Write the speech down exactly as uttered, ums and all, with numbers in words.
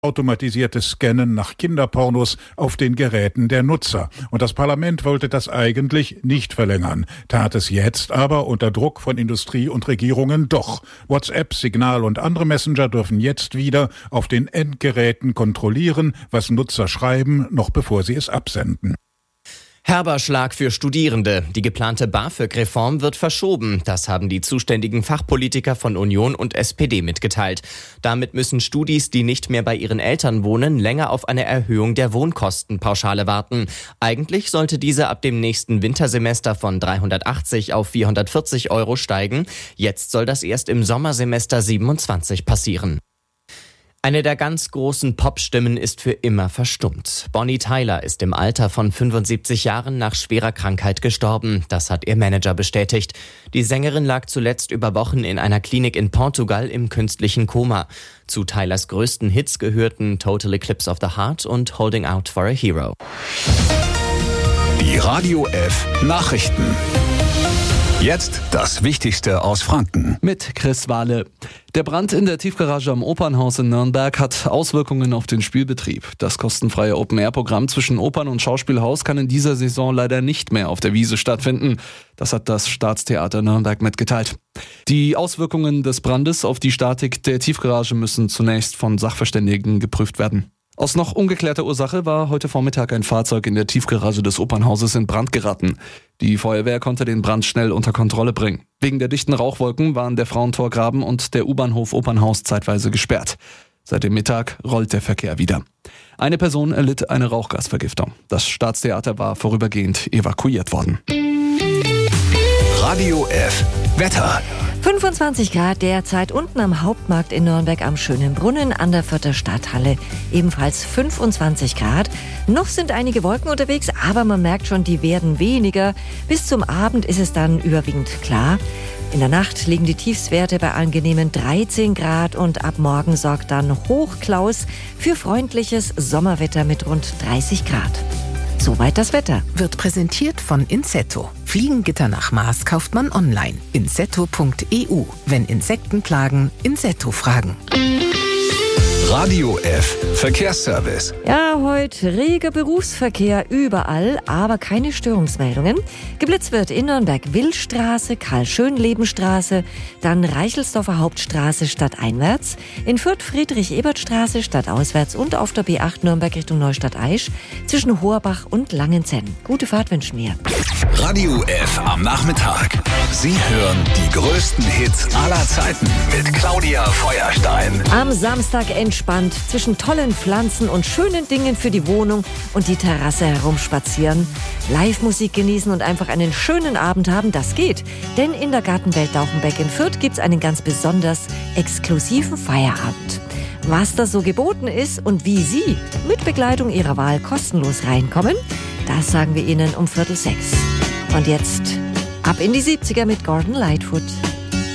automatisiertes Scannen nach Kinderpornos auf den Geräten der Nutzer. Und das Parlament wollte das eigentlich nicht verlängern, tat es jetzt aber unter Druck von Industrie und Regierungen doch. WhatsApp, Signal und andere Messenger dürfen jetzt wieder auf den Endgeräten kontrollieren, was Nutzer schreiben, noch bevor sie es absenden. Herber Schlag für Studierende. Die geplante BAföG-Reform wird verschoben. Das haben die zuständigen Fachpolitiker von Union und S P D mitgeteilt. Damit müssen Studis, die nicht mehr bei ihren Eltern wohnen, länger auf eine Erhöhung der Wohnkostenpauschale warten. Eigentlich sollte diese ab dem nächsten Wintersemester von dreihundertachtzig auf vierhundertvierzig Euro steigen. Jetzt soll das erst im Sommersemester siebenundzwanzig passieren. Eine der ganz großen Popstimmen ist für immer verstummt. Bonnie Tyler ist im Alter von fünfundsiebzig Jahren nach schwerer Krankheit gestorben. Das hat ihr Manager bestätigt. Die Sängerin lag zuletzt über Wochen in einer Klinik in Portugal im künstlichen Koma. Zu Tylers größten Hits gehörten Total Eclipse of the Heart und Holding Out for a Hero. Die Radio F Nachrichten. Jetzt das Wichtigste aus Franken. Mit Chris Wahle. Der Brand in der Tiefgarage am Opernhaus in Nürnberg hat Auswirkungen auf den Spielbetrieb. Das kostenfreie Open-Air-Programm zwischen Opern- und Schauspielhaus kann in dieser Saison leider nicht mehr auf der Wiese stattfinden. Das hat das Staatstheater Nürnberg mitgeteilt. Die Auswirkungen des Brandes auf die Statik der Tiefgarage müssen zunächst von Sachverständigen geprüft werden. Aus noch ungeklärter Ursache war heute Vormittag ein Fahrzeug in der Tiefgarage des Opernhauses in Brand geraten. Die Feuerwehr konnte den Brand schnell unter Kontrolle bringen. Wegen der dichten Rauchwolken waren der Frauentorgraben und der U-Bahnhof Opernhaus zeitweise gesperrt. Seit dem Mittag rollt der Verkehr wieder. Eine Person erlitt eine Rauchgasvergiftung. Das Staatstheater war vorübergehend evakuiert worden. Radio F Wetter. fünfundzwanzig Grad derzeit unten am Hauptmarkt in Nürnberg am Schönen Brunnen an der Vierter Stadthalle. Ebenfalls fünfundzwanzig Grad. Noch sind einige Wolken unterwegs, aber man merkt schon, die werden weniger. Bis zum Abend ist es dann überwiegend klar. In der Nacht liegen die Tiefstwerte bei angenehmen dreizehn Grad und ab morgen sorgt dann Hochklaus für freundliches Sommerwetter mit rund dreißig Grad. Soweit das Wetter. Wird präsentiert von Insetto. Fliegengitter nach Maß kauft man online. insetto punkt e u. Wenn Insekten plagen, Insetto fragen. Radio F Verkehrsservice. Ja, heute reger Berufsverkehr überall, aber keine Störungsmeldungen. Geblitzt wird in Nürnberg Willstraße, Karl-Schönleben-Straße, dann Reichelsdorfer Hauptstraße stadteinwärts, in Fürth Friedrich-Ebert-Straße stadtauswärts und auf der B acht Nürnberg Richtung Neustadt-Aisch zwischen Hoherbach und Langenzenn. Gute Fahrt wünschen wir. Radio F am Nachmittag. Sie hören die größten Hits aller Zeiten mit Claudia Feuerstein. Am Samstag entspannt zwischen tollen Pflanzen und schönen Dingen für die Wohnung und die Terrasse herumspazieren. Live-Musik genießen und einfach einen schönen Abend haben, das geht. Denn in der Gartenwelt Dauchenbeck in Fürth gibt's einen ganz besonders exklusiven Feierabend. Was da so geboten ist und wie Sie mit Begleitung Ihrer Wahl kostenlos reinkommen, das sagen wir Ihnen um Viertel sechs. Und jetzt ab in die siebziger mit Gordon Lightfoot.